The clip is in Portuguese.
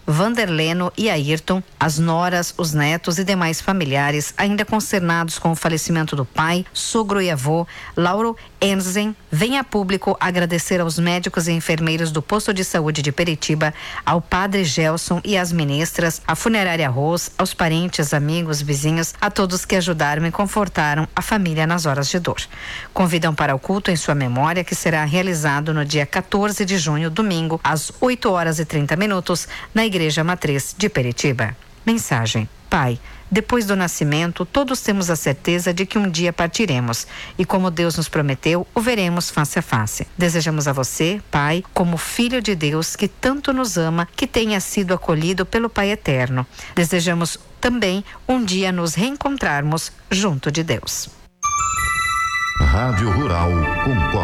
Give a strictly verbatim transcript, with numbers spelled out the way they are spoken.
Vanderleno e Ayrton, as noras, os netos e demais familiares ainda consternados com o falecimento do pai, sogro e avô, Lauro Enzen, vem a público agradecer aos médicos e enfermeiros do posto de saúde de Peritiba, ao padre Gelson e às ministras, à funerária Rose, aos parentes, amigos, vizinhos, a todos que ajudaram e confortaram a família nas horas de dor. Convidam para o culto em sua memória, que será realizado no dia quatorze de junho, domingo, às oito horas e trinta minutos, na Igreja Matriz de Peritiba. Mensagem: Pai, depois do nascimento, todos temos a certeza de que um dia partiremos e, como Deus nos prometeu, o veremos face a face. Desejamos a você, Pai, como Filho de Deus que tanto nos ama, que tenha sido acolhido pelo Pai Eterno. Desejamos também um dia nos reencontrarmos junto de Deus. Rádio Rural com